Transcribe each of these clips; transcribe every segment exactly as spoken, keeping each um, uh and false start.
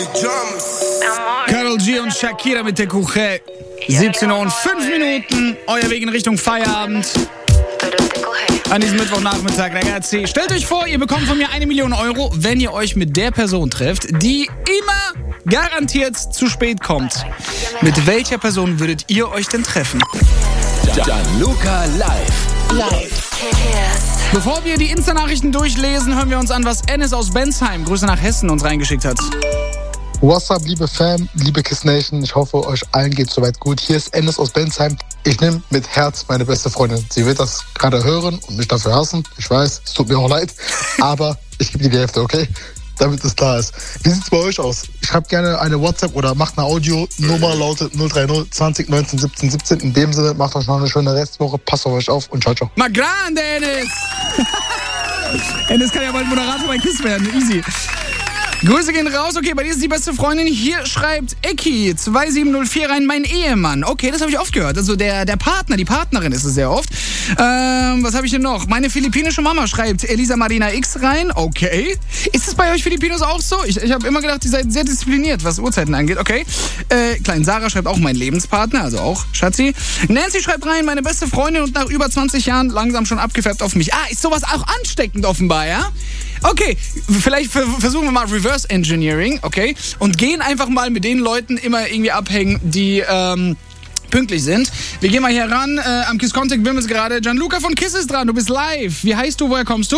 Karol G und Shakira mit der Kuche. siebzehn Uhr und fünf Minuten. Euer Weg in Richtung Feierabend. An diesem Mittwochnachmittag, ragazzi. Stellt euch vor, ihr bekommt von mir eine Million Euro, wenn ihr euch mit der Person trefft, die immer garantiert zu spät kommt. Mit welcher Person würdet ihr euch denn treffen? Gianluca live. Live. Bevor wir die Insta-Nachrichten durchlesen, hören wir uns an, was Ennis aus Bensheim, Grüße nach Hessen, uns reingeschickt hat. What's up, liebe Fam, liebe Kiss Nation. Ich hoffe, euch allen geht soweit gut. Hier ist Ennis aus Bensheim. Ich nehme mit Herz meine beste Freundin. Sie wird das gerade hören und mich dafür hassen. Ich weiß, es tut mir auch leid. Aber ich gebe ihr die Hälfte, okay? Damit es klar ist. Wie sieht's bei euch aus? Ich habe gerne eine WhatsApp oder macht eine Audio. Nummer lautet null drei null zwanzig neunzehn siebzehn siebzehn. In dem Sinne, macht euch noch eine schöne Restwoche. Passt auf euch auf und ciao, ciao. Ma grande, Ennis! Ennis kann ja bald Moderator bei Kiss werden. Easy. Grüße gehen raus. Okay, bei dir ist die beste Freundin. Hier schreibt Eki zwei sieben null vier rein, mein Ehemann. Okay, das habe ich oft gehört. Also der, der Partner, die Partnerin ist es sehr oft. Ähm, was habe ich denn noch? Meine philippinische Mama schreibt Elisa Marina X rein. Okay. Ist es bei euch Filipinos auch so? Ich, ich habe immer gedacht, ihr seid sehr diszipliniert, was Uhrzeiten angeht. Okay. Äh, Klein Sarah schreibt auch mein Lebenspartner, also auch Schatzi. Nancy schreibt rein, meine beste Freundin und nach über zwanzig Jahren langsam schon abgefärbt auf mich. Ah, ist sowas auch ansteckend offenbar, ja? Okay, vielleicht versuchen wir mal Reverse Engineering, okay? Und gehen einfach mal mit den Leuten immer irgendwie abhängen, die ähm, pünktlich sind. Wir gehen mal hier ran. Äh, am Kiss Contact Bimmels gerade. Gianluca von Kiss ist dran. Du bist live. Wie heißt du? Woher kommst du?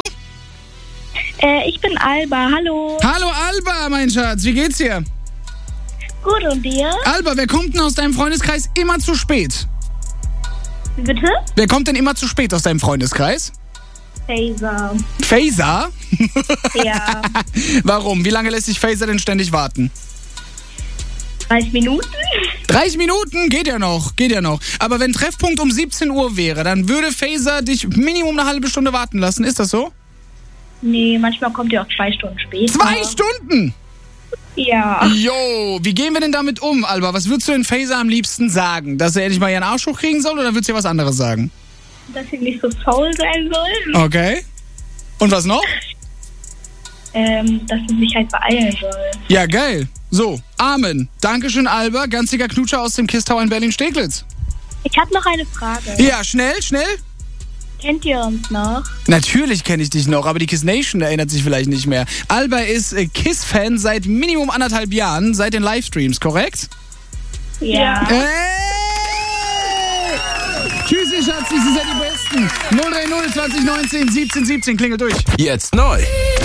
Äh, ich bin Alba. Hallo. Hallo Alba, mein Schatz. Wie geht's dir? Gut, und dir? Alba, wer kommt denn aus deinem Freundeskreis immer zu spät? Bitte? Wer kommt denn immer zu spät aus deinem Freundeskreis? Faser. Faser? Ja. Warum? Wie lange lässt sich Faser denn ständig warten? dreißig Minuten? dreißig Minuten? Geht ja noch, geht ja noch. Aber wenn Treffpunkt um siebzehn Uhr wäre, dann würde Faser dich Minimum eine halbe Stunde warten lassen. Ist das so? Nee, manchmal kommt er auch zwei Stunden später. Zwei Stunden? Ja. Jo, wie gehen wir denn damit um, Alba? Was würdest du denn Faser am liebsten sagen? Dass er endlich mal ihren Arsch hochkriegen soll oder würdest du dir was anderes sagen? Dass sie nicht so faul sein soll. Okay. Und was noch? Ähm, dass sie sich halt beeilen soll. Ja, geil. So, Amen. Dankeschön, Alba. Ganz dicker Knutscher aus dem Kiss Tower in Berlin-Steglitz. Ich habe noch eine Frage. Ja, schnell, schnell. Kennt ihr uns noch? Natürlich kenne ich dich noch, aber die Kiss Nation erinnert sich vielleicht nicht mehr. Alba ist äh, Kiss-Fan seit Minimum anderthalb Jahren, seit den Livestreams, korrekt? Ja. Hey! Tschüssi, Schatz, Sie sind die Besten. null drei null zwanzig neunzehn siebzehn siebzehn, klingelt durch. Jetzt neu.